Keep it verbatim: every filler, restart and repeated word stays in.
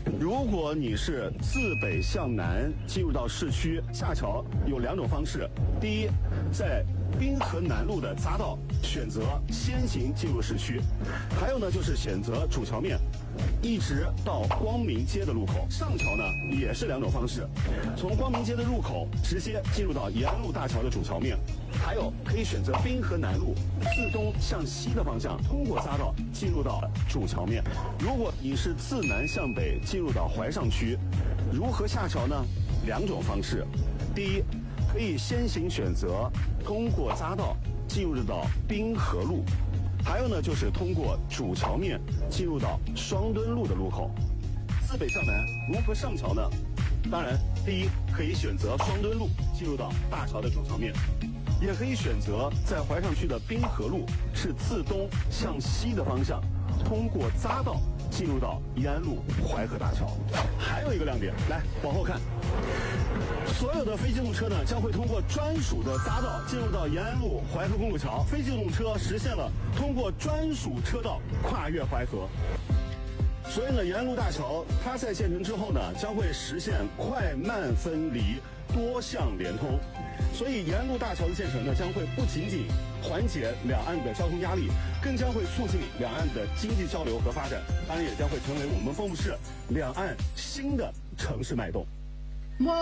如果你是自北向南进入到市区，下桥有两种方式。第一，在滨河南路的匝道选择先行进入市区，还有呢就是选择主桥面，一直到光明街的路口。上桥呢也是两种方式，从光明街的入口直接进入到延安路大桥的主桥面，还有可以选择滨河南路自东向西的方向，通过匝道进入到主桥面。如果你是自南向北进入到怀上区，如何下桥呢？两种方式。第一，可以先行选择通过匝道进入到滨河路，还有呢就是通过主桥面进入到双墩路的路口。自北向南如何上桥呢？当然，第一可以选择双墩路进入到大桥的主桥面，也可以选择在怀上区的滨河路是自东向西的方向，通过匝道进入到宜安路淮河大桥。还有一个亮点，来往后看，所有的非机动车呢将会通过专属的匝道进入到延安路淮河公路桥，非机动车实现了通过专属车道跨越淮河。所以呢，延安路大桥它在建成之后呢，将会实现快慢分离、多项联通。所以延安路大桥的建成呢，将会不仅仅缓解两岸的交通压力，更将会促进两岸的经济交流和发展，当然也将会成为我们丰富市两岸新的城市脉动。